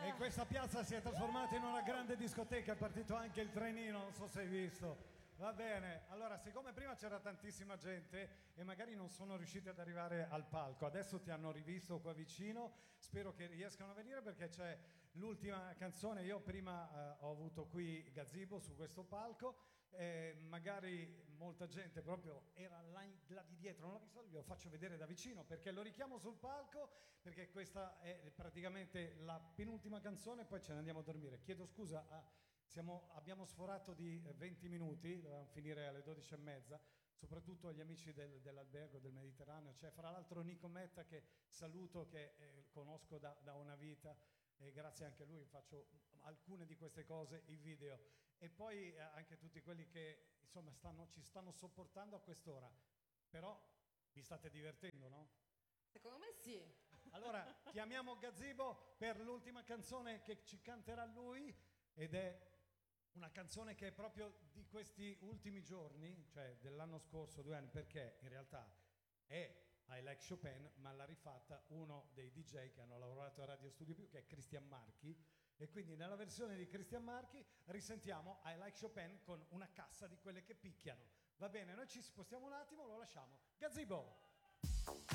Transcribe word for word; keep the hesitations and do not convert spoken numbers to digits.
E questa piazza si è trasformata in una grande discoteca, è partito anche il trenino, non so se hai visto. Va bene, allora siccome prima c'era tantissima gente e magari non sono riusciti ad arrivare al palco, adesso ti hanno rivisto qua vicino, spero che riescano a venire perché c'è l'ultima canzone. Io prima eh, ho avuto qui Gazzibo su questo palco, eh, magari molta gente proprio era là, in- là di dietro, non l'ha visto, glielo faccio vedere da vicino perché lo richiamo sul palco perché questa è praticamente la penultima canzone e poi ce ne andiamo a dormire. Chiedo scusa a... Siamo, abbiamo sforato di eh, venti minuti, dovevamo finire alle dodici e mezza, soprattutto agli amici del- dell'albergo del Mediterraneo. C'è fra l'altro Nico Metta che saluto, che eh, conosco da, da una vita e grazie anche a lui faccio alcune di queste cose in video. E poi eh, anche tutti quelli che insomma stanno, ci stanno sopportando a quest'ora. Però vi state divertendo, no? Secondo me sì. Allora chiamiamo Gazzibo per l'ultima canzone che ci canterà lui ed è una canzone che è proprio di questi ultimi giorni, cioè dell'anno scorso, due anni, perché in realtà è I Like Chopin, ma l'ha rifatta uno dei D J che hanno lavorato a Radio Studio Più, che è Christian Marchi, e quindi nella versione di Christian Marchi risentiamo I Like Chopin con una cassa di quelle che picchiano. Va bene, noi ci spostiamo un attimo, lo lasciamo. Gazzibo!